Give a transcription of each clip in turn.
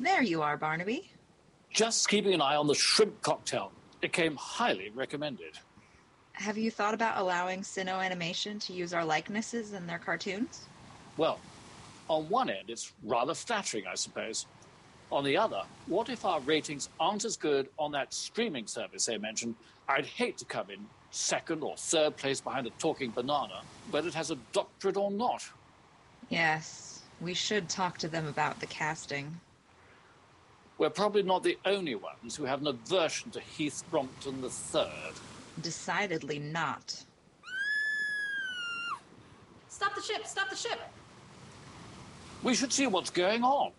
There you are, Barnaby. Just keeping an eye on the shrimp cocktail. It came highly recommended. Have you thought about allowing Sinnoh Animation to use our likenesses in their cartoons? Well, on one end, it's rather flattering, I suppose. On the other, what if our ratings aren't as good on that streaming service they mentioned? I'd hate to come in second or third place behind a talking banana, whether it has a doctorate or not. Yes, we should talk to them about the casting. We're probably not the only ones who have an aversion to Heath Brompton III. Decidedly not. Stop the ship! Stop the ship! We should see what's going on.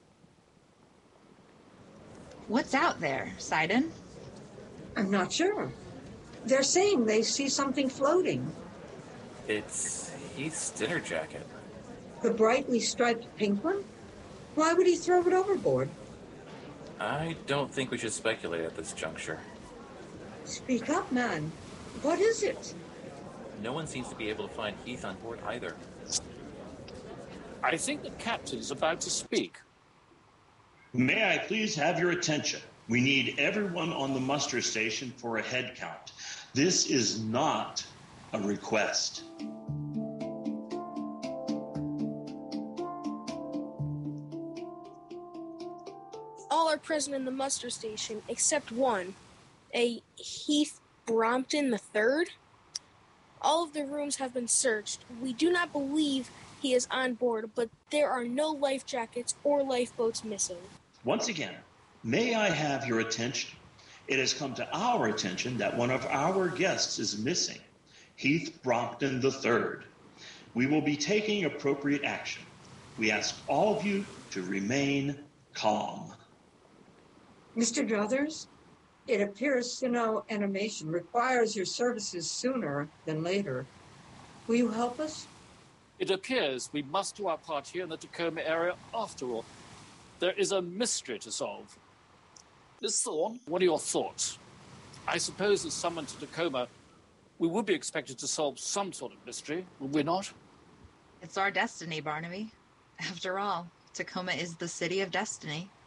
What's out there, Sidon? I'm not sure. They're saying they see something floating. It's Heath's dinner jacket. The brightly striped pink one? Why would he throw it overboard? I don't think we should speculate at this juncture. Speak up, man. What is it? No one seems to be able to find Heath on board either. I think the captain is about to speak. May I please have your attention? We need everyone on the muster station for a head count. This is not a request. All are present in the muster station except one, a Heath Brompton III. All of the rooms have been searched. We do not believe he is on board, but there are no life jackets or lifeboats missing. Once again, may I have your attention? It has come to our attention that one of our guests is missing, Heath Brompton III. We will be taking appropriate action. We ask all of you to remain calm. Mr. Druthers, it appears Sinnoh Animation requires your services sooner than later. Will you help us? It appears we must do our part here in the Tacoma area after all. There is a mystery to solve. Miss Thorne, what are your thoughts? I suppose as summoned to Tacoma, we would be expected to solve some sort of mystery, would we not? It's our destiny, Barnaby. After all, Tacoma is the city of destiny.